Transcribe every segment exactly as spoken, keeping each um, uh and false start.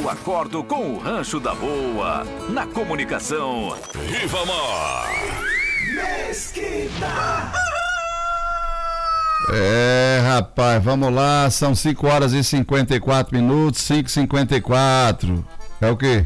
Eu acordo com o Rancho da Boa. Na comunicação, Ribamar. Mesquita. É, rapaz, vamos lá, são cinco horas e cinquenta e quatro minutos, cinco e cinquenta e quatro. É o quê?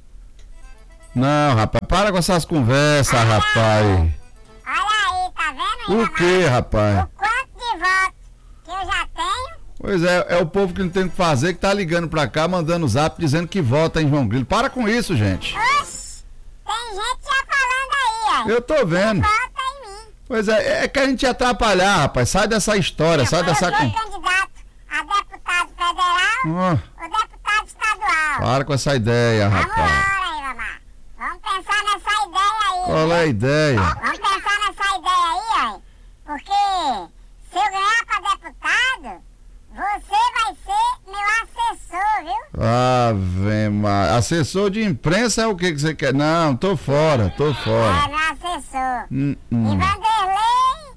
Não, rapaz, para com essas conversas, Olha rapaz. Aí. Olha aí, tá vendo? O quê, rapaz? O quanto de votos que eu já tenho. Pois é, é o povo que não tem o que fazer, que tá ligando pra cá, mandando zap, dizendo que vota em João Grilo. Para com isso, gente. Oxi, tem gente já falando aí, ó. Eu tô vendo. Vota em mim. Pois é, é que a gente ia atrapalhar, rapaz. Sai dessa história, sai dessa... Eu sou candidato a deputado federal Oh, ou deputado estadual. para com essa ideia, Vamos rapaz. embora aí, mamãe. Vamos pensar nessa ideia aí. Qual é a ideia? Vamos pensar nessa ideia aí, ó. Porque se eu ganhar pra deputado, você vai ser meu assessor, viu? Ave Maria. Assessor de imprensa é o que que você quer? Não, tô fora, tô É, fora. meu assessor. Hum, E hum. Vanderlei,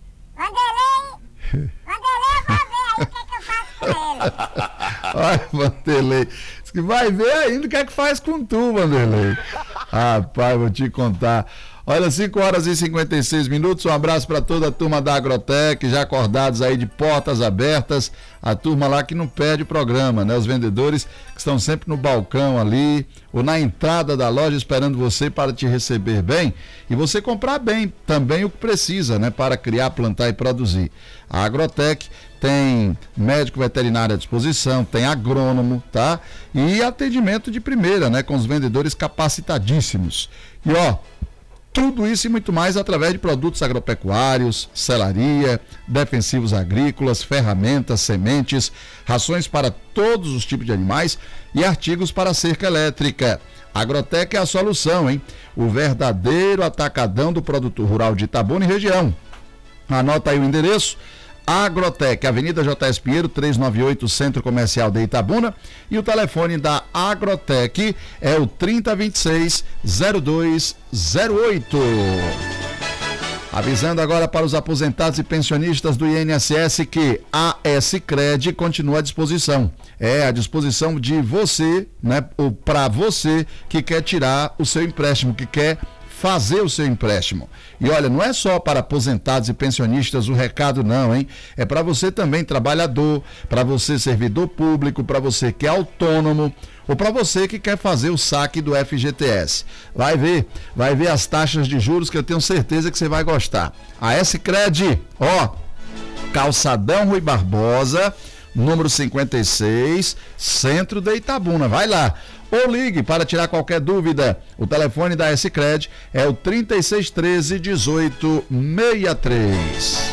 Vanderlei, Vanderlei, eu vou ver aí o que, que eu faço com ele. Olha, Vanderlei. Diz que vai ver ainda o que é que faz com tu, Vanderlei. Rapaz, vou te contar. Olha, cinco horas e cinquenta e seis minutos. Um abraço para toda a turma da Agrotec, já acordados aí de portas abertas. A turma lá que não perde o programa, né? Os vendedores que estão sempre no balcão ali ou na entrada da loja esperando você para te receber bem e você comprar bem também o que precisa, né? Para criar, plantar e produzir. A Agrotec tem médico veterinário à disposição, tem agrônomo, tá? E atendimento de primeira, né? Com os vendedores capacitadíssimos. E ó, tudo isso e muito mais através de produtos agropecuários, selaria, defensivos agrícolas, ferramentas, sementes, rações para todos os tipos de animais e artigos para cerca elétrica. Agrotec é a solução, hein? O verdadeiro atacadão do produtor rural de Itabuna e região. Anota aí o endereço. Agrotec, Avenida J S Pinheiro, trezentos e noventa e oito, Centro Comercial de Itabuna. E o telefone da Agrotec é o trinta, vinte e seis, zero dois zero oito. Avisando agora para os aposentados e pensionistas do I N S S que a S-Cred continua à disposição. É à disposição de você, né? Ou para você que quer tirar o seu empréstimo, que quer fazer o seu empréstimo. E olha, não é só para aposentados e pensionistas o recado não, hein? É para você também, trabalhador, para você servidor público, para você que é autônomo, ou para você que quer fazer o saque do F G T S. Vai ver, vai ver as taxas de juros que eu tenho certeza que você vai gostar. A S-Cred, ó, Calçadão Rui Barbosa, número cinquenta e seis, centro de Itabuna. Vai lá. Ou ligue para tirar qualquer dúvida. O telefone da S-Cred é o trinta e seis, treze, dezoito, sessenta e três.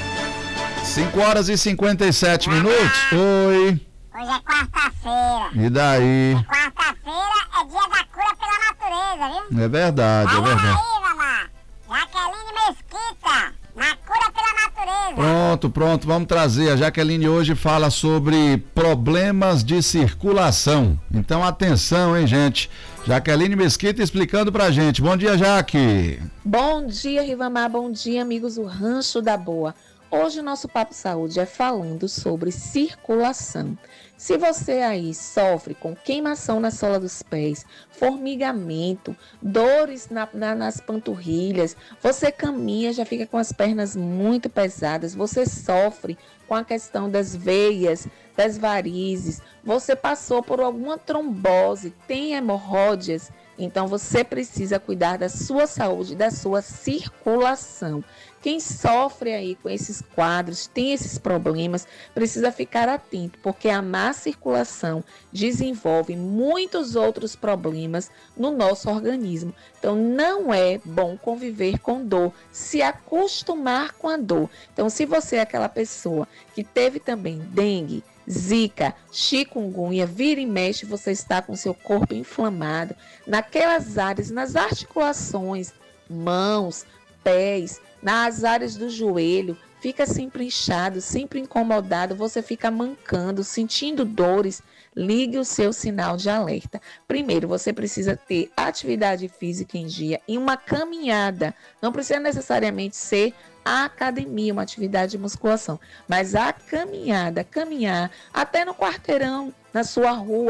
cinco horas e cinquenta e sete minutos. Oi. Hoje é quarta-feira. E daí? E quarta-feira é dia da cura pela natureza, viu? É verdade, é Olha verdade. aí, mamãe. Jaqueline Mesquita, na cura pela natureza. Pronto, pronto, vamos trazer. A Jaqueline hoje fala sobre problemas de circulação. Então, atenção, hein, gente? Jaqueline Mesquita explicando pra gente. Bom dia, Jaque. Bom dia, Ribamar. Bom dia, amigos do Rancho da Boa. Hoje o nosso Papo Saúde é falando sobre circulação. Se você aí sofre com queimação na sola dos pés, formigamento, dores na, na, nas panturrilhas, você caminha, já fica com as pernas muito pesadas, você sofre com a questão das veias, das varizes, você passou por alguma trombose, tem hemorróidas, então você precisa cuidar da sua saúde, da sua circulação. Quem sofre aí com esses quadros, tem esses problemas, precisa ficar atento, porque a má circulação desenvolve muitos outros problemas no nosso organismo. Então, não é bom conviver com dor, se acostumar com a dor. Então, se você é aquela pessoa que teve também dengue, zika, chikungunya, vira e mexe, você está com seu corpo inflamado, naquelas áreas, nas articulações, mãos, pés, nas áreas do joelho, fica sempre inchado, sempre incomodado, você fica mancando, sentindo dores, ligue o seu sinal de alerta. Primeiro, você precisa ter atividade física em dia e uma caminhada. Não precisa necessariamente ser a academia, uma atividade de musculação, mas a caminhada, caminhar até no quarteirão, na sua rua,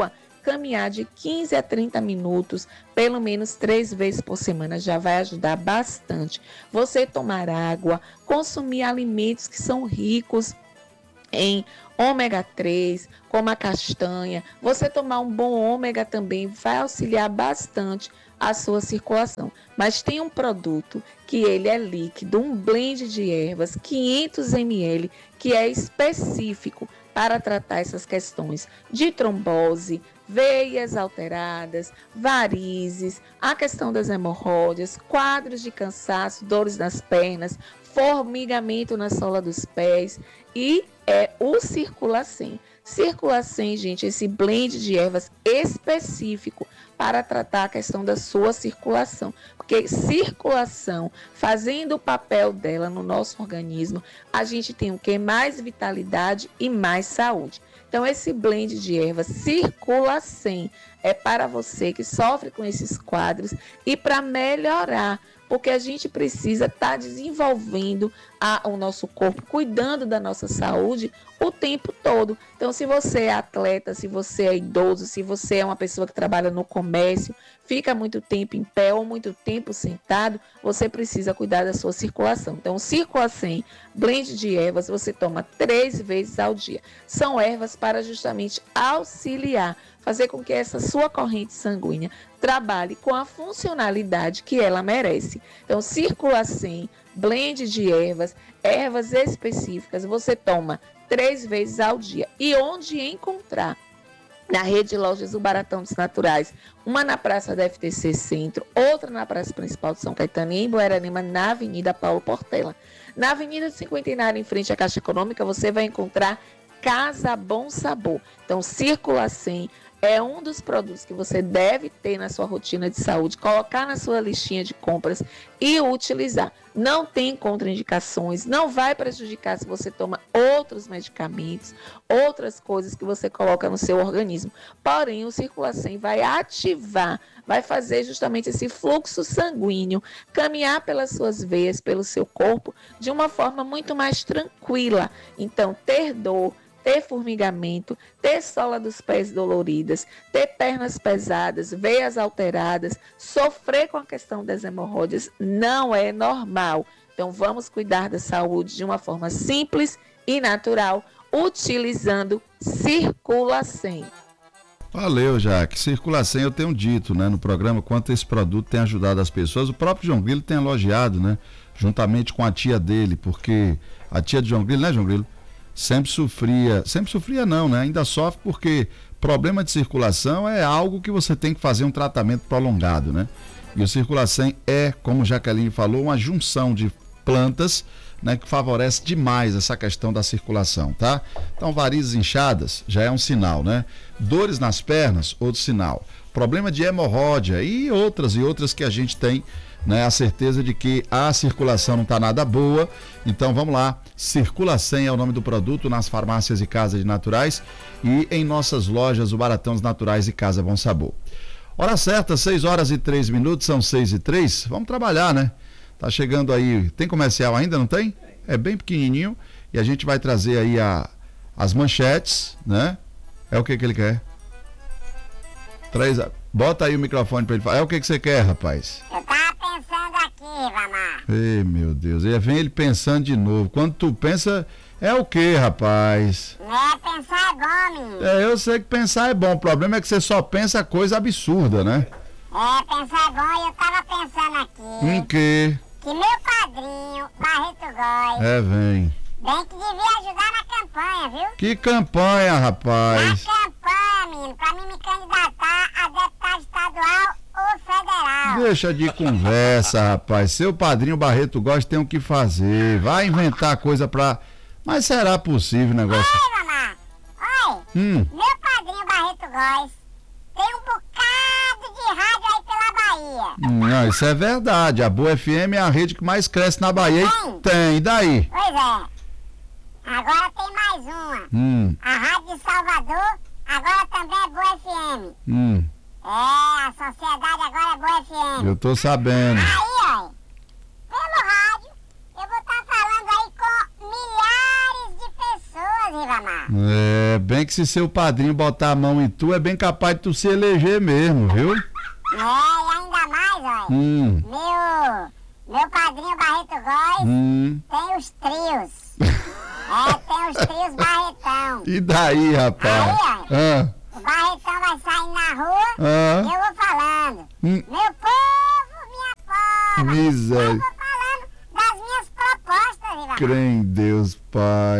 caminhar de quinze a trinta minutos, pelo menos três vezes por semana, já vai ajudar bastante. Você tomar água, consumir alimentos que são ricos em ômega três, como a castanha. Você tomar um bom ômega também vai auxiliar bastante a sua circulação. Mas tem um produto que ele é líquido, um blend de ervas, quinhentos mililitros, que é específico para tratar essas questões de trombose, veias alteradas, varizes, a questão das hemorroidas, quadros de cansaço, dores nas pernas, formigamento na sola dos pés e é o Circulacem. Circulacem, gente, esse blend de ervas específico para tratar a questão da sua circulação. Porque circulação, fazendo o papel dela no nosso organismo, a gente tem o que? Mais vitalidade e mais saúde. Então, esse blend de ervas Circulacem é para você que sofre com esses quadros e para melhorar, porque a gente precisa estar desenvolvendo a, o nosso corpo, cuidando da nossa saúde o tempo todo. Então, se você é atleta, se você é idoso, se você é uma pessoa que trabalha no comércio, fica muito tempo em pé ou muito tempo sentado, você precisa cuidar da sua circulação. Então, o Circulacem, blend de ervas, você toma três vezes ao dia. São ervas para justamente auxiliar, fazer com que essa sua corrente sanguínea trabalhe com a funcionalidade que ela merece. Então, Circulacem, blend de ervas, ervas específicas, você toma três vezes ao dia. E onde encontrar? Na rede de lojas do Baratão dos Naturais, uma na Praça da F T C Centro, outra na Praça Principal de São Caetano e em Bueranima, na Avenida Paulo Portela. Na Avenida Cinquentenário, em frente à Caixa Econômica, você vai encontrar Casa Bom Sabor. Então, Circulacem é um dos produtos que você deve ter na sua rotina de saúde, colocar na sua listinha de compras e utilizar. Não tem contraindicações, não vai prejudicar se você toma outros medicamentos, outras coisas que você coloca no seu organismo. Porém, o Circulacem vai ativar, vai fazer justamente esse fluxo sanguíneo caminhar pelas suas veias, pelo seu corpo, de uma forma muito mais tranquila. Então, ter dor, ter formigamento, ter sola dos pés doloridas, ter pernas pesadas, veias alteradas, sofrer com a questão das hemorroidas não é normal. Então vamos cuidar da saúde de uma forma simples e natural, utilizando Circulacem. Valeu, Jaque. Circulacem, eu tenho dito, né, no programa, quanto esse produto tem ajudado as pessoas. O próprio João Grilo tem elogiado, né, juntamente com a tia dele, porque a tia de João Grilo, né, João Grilo? Sempre sofria, sempre sofria não, né? Ainda sofre porque problema de circulação é algo que você tem que fazer um tratamento prolongado, né? E o Circulacem é, como Jaqueline falou, uma junção de plantas, né, que favorece demais essa questão da circulação, tá? Então, varizes inchadas já é um sinal, né? Dores nas pernas, outro sinal. Problema de hemorroida e outras e outras que a gente tem, né, a certeza de que a circulação não está nada boa. Então vamos lá, Circulacem é o nome do produto nas farmácias e casas de naturais e em nossas lojas, o Baratão dos Naturais e Casa Bom Sabor. Hora certa, seis horas e três minutos, são seis e três, vamos trabalhar, né? Tá chegando aí, tem comercial ainda, não tem? É bem pequenininho e a gente vai trazer aí a, as manchetes, né? É o que que ele quer? Três, bota aí o microfone para ele falar. É o que que você quer, rapaz? Eu tava pensando aqui, Rivamar. Ei, meu Deus, e vem ele pensando de novo. Quando tu pensa, é o que, rapaz? É, pensar é bom, menino. É, eu sei que pensar é bom, o problema é que você só pensa coisa absurda, né? É, pensar é bom e eu tava pensando aqui. Em quê? Que meu padrinho, Barreto Góes, É, vem. bem que devia ajudar na campanha, viu? Que campanha, Na rapaz? campanha, menino, pra mim me candidatar a deputado estadual ou federal. Deixa de conversa, rapaz. Seu padrinho Barreto Góes tem o que fazer. Vai inventar coisa pra... Mas será possível o negócio? Oi, mamãe. Oi, Hum, meu padrinho Barreto Góes tem um bocado de rádio aí pela Bahia. não, isso é verdade. A Boa F M é a rede que mais cresce na Bahia. E tem, e daí? Pois é. Agora tem mais uma. Hum, A Rádio de Salvador agora também é Boa F M. hum, É, a sociedade agora é Boa F M. eu tô sabendo. Aí, ó, pelo rádio, eu vou estar falando aí com milhares de pessoas, Rivamar. É, bem bem que se seu padrinho botar a mão em tu, é bem capaz de tu se eleger mesmo, viu? É, e ainda mais, olha. Hum. Meu, meu padrinho Barreto Góes Hum. tem os trios. É, tem os trios Barretão. E daí, rapaz? Aí, olha. Ah, O Barretão vai sair na rua Ah. e eu vou falando. Hum. Meu povo, minha pova. Miséria. Eu vou falando das minhas propostas, Ivan. crê em Deus, Pai.